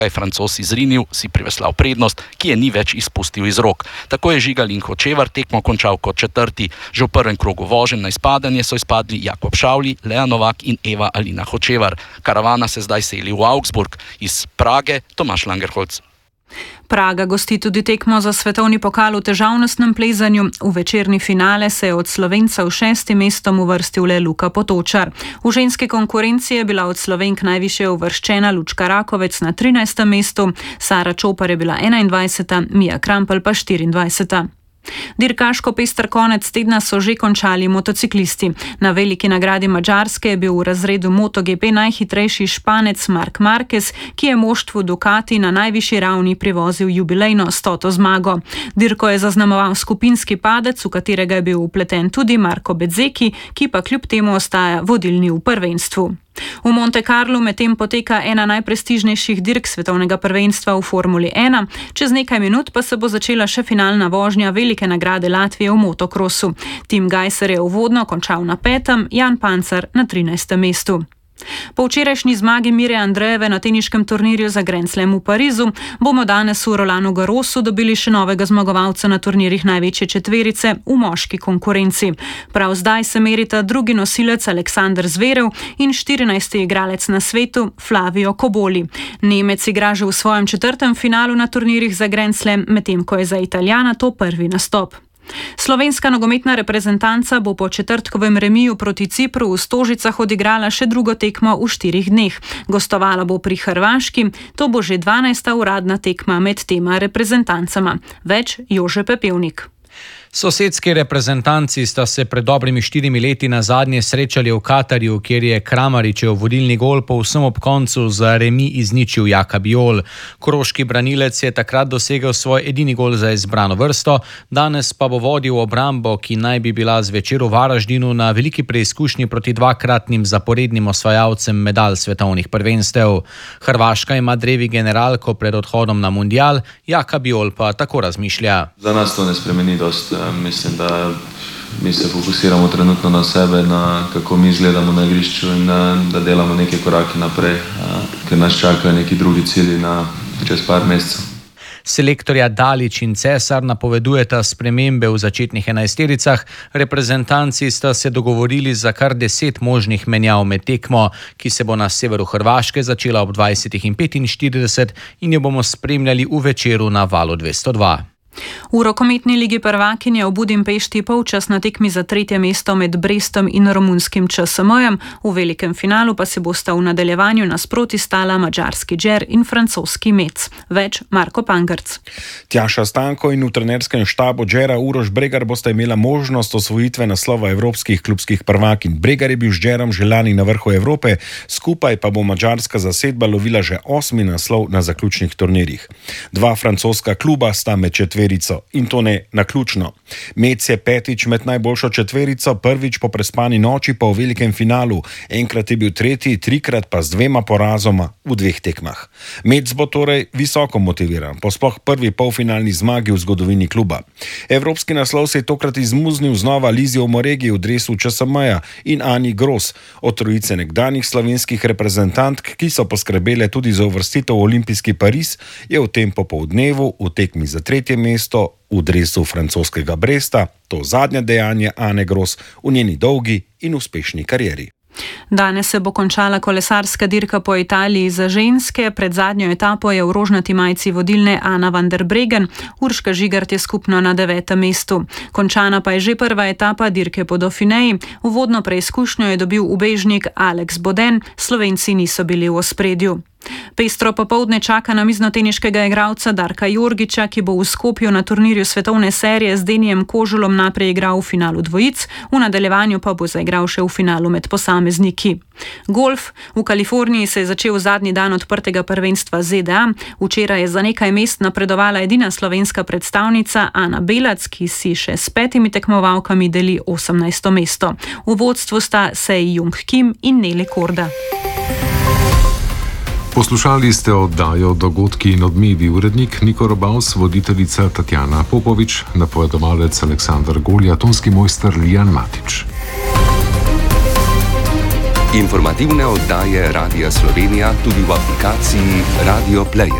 Francoz izrinil, si priveslal prednost, ki je ni več izpustil iz rok. Tako je Žigalin Hočevar tekmo končal kot četrti. Že v prvem krogu voženj na izpadanje so izpadli Jakob Šavli, Lea Novak in Eva Alina Hočevar. Karavana se zdaj seli v Augsburg. Iz Prage Tomaž Langerholz. Praga gosti tudi tekmo za svetovni pokal v težavnostnem plezanju. V večerni finale se je od Slovenca v 6. mestom uvrstil le Luka Potočar. V ženski konkurenci je bila od Slovenk najvišje uvrščena Lučka Rakovec na 13. mestu, Sara Čopar je bila 21., Mija Krampelj pa 24. Dirkaško pester konec tedna so že končali motociklisti. Na veliki nagradi Madžarske je bil v razredu MotoGP najhitrejši Španec Marc Marquez, ki je moštvu Ducati na najvišji ravni privozil jubilejno 100. zmago. Dirko je zaznamoval skupinski padec, v katerega je bil vpleten tudi Marko Bezzecchi, ki pa kljub temu ostaja vodilni v prvenstvu. V Monte Carlu medtem poteka ena najprestižnejših dirk svetovnega prvenstva v Formuli 1. Čez nekaj minut pa se bo začela še finalna vožnja velike nagrade Latvije v motokrosu. Tim Gajser je uvodno končal na 5., Jan Pancar na 13. mestu. Po včerajšnji zmagi Mire Andrejeve na teniškem turnirju za Grand Slam v Parizu bomo danes v Rolanu Garrosu dobili še novega zmagovalca na turnirjih največje četverice v moški konkurenci. Prav zdaj se merita drugi nosilec Aleksander Zverev in 14. igralec na svetu Flavio Cobolli. Nemec igra že v svojem 4. finalu na turnirjih za Grand Slam, medtem ko je za Italijana to prvi nastop. Slovenska nogometna reprezentanca bo po četrtkovem remiju proti Cipru v Stožicah odigrala še drugo tekmo v 4 dneh. Gostovala bo pri Hrvaški, to bo že 12. uradna tekma med tema reprezentancama. Več Jože Pepevnik. Sosedski reprezentanci sta se pred dobrimi 4 leti nazadnje srečali v Katarju, kjer je Kramaričev vodilni gol povsem ob koncu za remi izničil Jaka Bijol. Koroški branilec je takrat dosegel svoj edini gol za izbrano vrsto, danes pa bo vodil obrambo, ki naj bi bila zvečer v Varaždinu na veliki preizkušnji proti dvakratnim zaporednim osvajalcem medalj svetovnih prvenstev. Hrvaška ima drevi generalko pred odhodom na mundial, Jaka Bijol pa tako razmišlja. Za nas to ne spremeni dosti. Mislim, da mi se fokusiramo trenutno na sebe, na kako mi izgledamo na igrišču in da delamo neke korake naprej, ker nas čakajo neki drugi cilji čez par mesecev. Selektorja Dalić in Cesar napovedujeta spremembe v začetnih 11-tericah. Reprezentanci sta se dogovorili za kar 10 možnih menjav med tekmo, ki se bo na severu Hrvaške začela ob 20:45 in jo bomo spremljali v večeru na Valu 202. V rokometni ligi prvakinje v Budimpešti polčas na tekmi za 3. mesto med Brestom in romunskim ČSM-jem, v velikem finalu pa se bosta v nadaljevanju nasproti stala madžarski Džer in francoski Metz. Več Marko Pangrc. Tjaša Stanko in v trenerskem štabu Džera Uroš Bregar bosta imela možnost osvojitve naslova evropskih klubskih prvakinj. Bregar je bil z Džerom že lani na vrhu Evrope, skupaj pa bo madžarska zasedba lovila že 8. naslov na zaključnih turnirjih. 2 francoska kluba sta med četverico in to ne naključno. Metz je 5. med najboljšo četverico, prvič po prespani noči pa v velikem finalu. Enkrat je bil 3., 3-krat pa z 2 porazoma v 2 tekmah. Metz bo torej visoko motiviran, po sploh prvi polfinalni zmagi v zgodovini kluba. Evropski naslov se je tokrat izmuznil znova Lizijo Moregi v dresu ČSM-ja in Ani Gros, od trojice nekdanjih slovenskih reprezentantk, ki so poskrbele tudi za uvrstitev v olimpijski Pariz, je v tem popoldnevu v tekmi za 3. mesto v dresu francoskega Bresta, to zadnje dejanje Ane Gros v njeni dolgi in uspešni karieri. Danes se bo končala kolesarska dirka po Italiji za ženske. Pred zadnjo etapo je v rožnati majici vodilne Ana van der Breggen, Urška Žigart je skupno na 9. mestu. Končana pa je že prva etapa dirke po Dauphineji. Uvodno preizkušnjo je dobil ubežnik Alex Boden, Slovenci niso bili v ospredju. Pestro popoldne čaka na miznoteniškega igralca Darka Jorgiča, ki bo v Skopju na turnirju svetovne serije z Denijem Kožulom najprej igral v finalu dvojic, v nadaljevanju pa bo zaigral še v finalu med posamezniki. Golf. V Kaliforniji se je začel zadnji dan odprtega prvenstva ZDA. Včeraj je za nekaj mest napredovala edina slovenska predstavnica Ana Belac, ki si še s 5 tekmovalkami deli 18. mesto. V vodstvu sta Sei Jung Kim in Nele Korda. Poslušali ste oddajo Dogodki in odmedi, urednik Niko Robaus, voditeljica Tatjana Popovič, napovedovalec Aleksandar Golja, tonski mojster Lijan Matič. Informativne oddaje Radia Slovenija tudi v aplikaciji Radio Play.